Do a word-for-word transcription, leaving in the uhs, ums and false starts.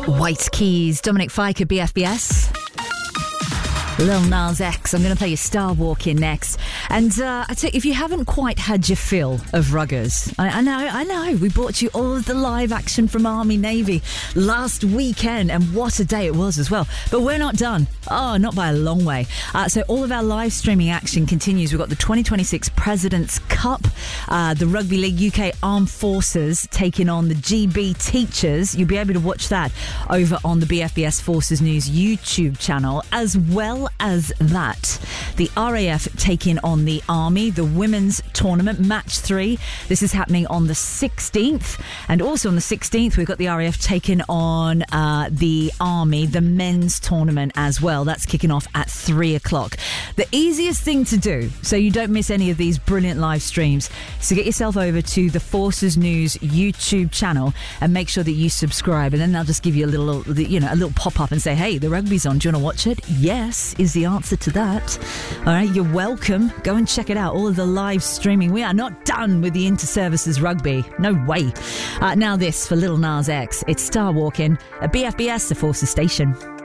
White Keys, Dominic Fike at B F B S. Lil Nas X. I'm going to play you Star Walking next. And uh, I tell you, if you haven't quite had your fill of ruggers, I, I know, I know, we brought you all of the live action from Army Navy last weekend, and what a day it was as well. But we're not done. Oh, not by a long way. Uh, so all of our live streaming action continues. We've got the twenty twenty-six President's Cup, uh, the Rugby League U K Armed Forces taking on the G B Teachers. You'll be able to watch that over on the B F B S Forces News YouTube channel, as well as that, the R A F taking on the Army, the women's tournament, match three. This is happening on the sixteenth. And also on the sixteenth, we've got the R A F taking on uh, the Army, the men's tournament as well. That's kicking off at three o'clock. The easiest thing to do, so you don't miss any of these brilliant live streams, is to get yourself over to the Forces News YouTube channel and make sure that you subscribe. And then they'll just give you a little, you know, a little pop-up and say, hey, the rugby's on. Do you want to watch it? Yes, is the answer to that. All right, you're welcome. Go and check it out. All of the live streaming. We are not done with the inter-services rugby. No way. Uh, now this for Lil Nas X. It's Star Walking at B F B S, the Forces Station.